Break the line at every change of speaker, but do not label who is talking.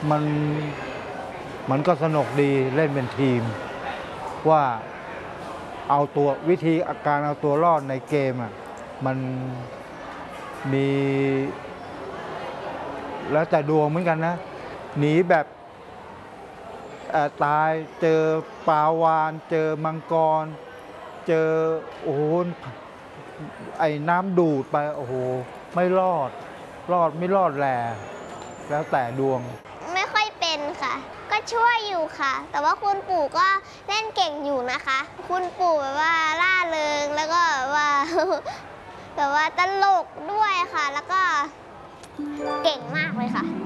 มันมันก็สนุกดีเล่นเป็นทีมว่าเอาตัววิธีการเอาตัวรอดในเกมอ่ะมันมีแล้วแต่ดวงเหมือนกันนะหนีแบบตายเจอปลาวาฬเจอมังกรเจอโอ้โหไอ้น้ำดูดไปโอ้โหไม่รอดไม่รอดแล้วแต่ดวง
ไม่ค่อยเป็นค่ะก็ช่วยอยู่ค่ะแต่ว่าคุณปู่ก็เล่นเก่งอยู่นะคะคุณปู่แบบว่าร่าเริงแล้วก็แบบว่า แบบว่าตลกด้วยค่ะแล้วก็เก่งมากเลยค่ะ